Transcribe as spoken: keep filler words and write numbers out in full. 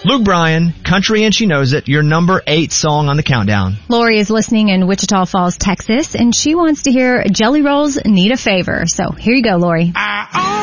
Luke Bryan, Country and She Knows It, your number eight song on the countdown. Lori is listening in Wichita Falls, Texas, and she wants to hear Jelly Rolls Need a Favor. So here you go, Lori. I